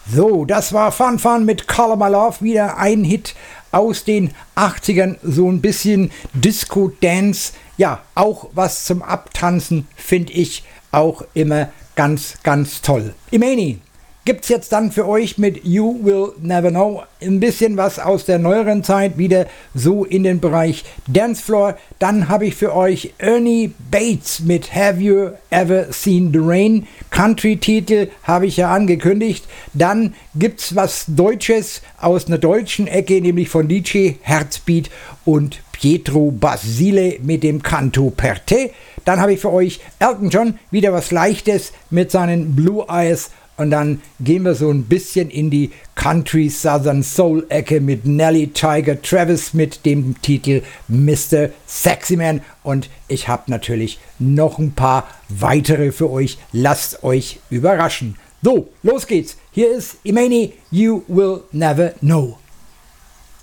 So, das war Fun Fun mit Color My Love, wieder ein Hit aus den 80ern, so ein bisschen Disco-Dance, ja, auch was zum Abtanzen finde ich auch immer ganz, ganz toll. Imani gibt's jetzt dann für euch mit You Will Never Know ein bisschen was aus der neueren Zeit, wieder so in den Bereich Dancefloor. Dann habe ich für euch Ernie Bates mit Have You Ever Seen the Rain? Country-Titel habe ich ja angekündigt. Dann gibt's was Deutsches aus einer deutschen Ecke, nämlich von DJ Herzbeat und Pietro Basile mit dem Canto per Te. Dann habe ich für euch Elton John, wieder was Leichtes mit seinen Blue Eyes. Und dann gehen wir so ein bisschen in die Country Southern Soul Ecke mit Nelly Tiger Travis mit dem Titel Mr. Sexy Man. Und ich habe natürlich noch ein paar weitere für euch. Lasst euch überraschen. So, los geht's. Hier ist Imani, You Will Never Know.